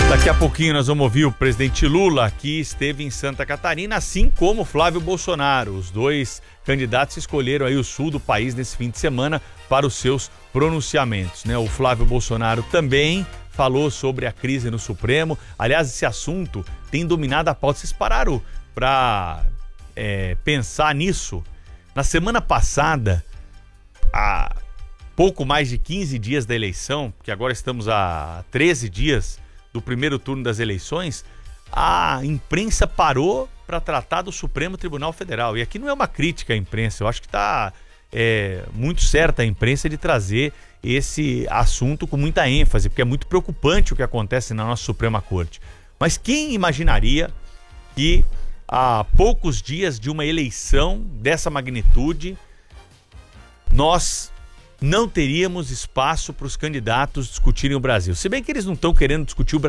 Daqui a pouquinho nós vamos ouvir o presidente Lula, que esteve em Santa Catarina, assim como Flávio Bolsonaro. Os dois candidatos escolheram aí o sul do país nesse fim de semana para os seus pronunciamentos, né? O Flávio Bolsonaro também falou sobre a crise no Supremo. Aliás, esse assunto tem dominado a pauta. Vocês pararam para pensar nisso? Na semana passada, há pouco mais de 15 dias da eleição, porque agora estamos a 13 dias do primeiro turno das eleições, a imprensa parou para tratar do Supremo Tribunal Federal. E aqui não é uma crítica à imprensa, eu acho que está muito certa a imprensa de trazer esse assunto com muita ênfase, porque é muito preocupante o que acontece na nossa Suprema Corte. Mas quem imaginaria que há poucos dias de uma eleição dessa magnitude, nós não teríamos espaço para os candidatos discutirem o Brasil? Se bem que eles não estão querendo discutir o Brasil